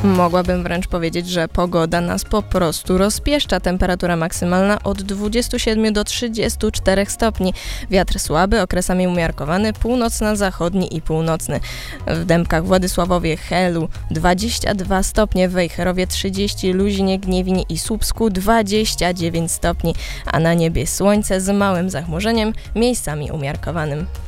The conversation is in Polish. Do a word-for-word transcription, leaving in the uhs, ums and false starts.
Mogłabym wręcz powiedzieć, że pogoda nas po prostu rozpieszcza. Temperatura maksymalna od dwudziestu siedmiu do trzydziestu czterech stopni. Wiatr słaby, okresami umiarkowany, północno-zachodni i północny. W Dębkach, Władysławowie, Helu dwadzieścia dwa stopnie, w Wejherowie trzydzieści, Luzinie, Gniewinie i Słupsku dwadzieścia dziewięć stopni, a na niebie słońce z małym zachmurzeniem, miejscami umiarkowanym.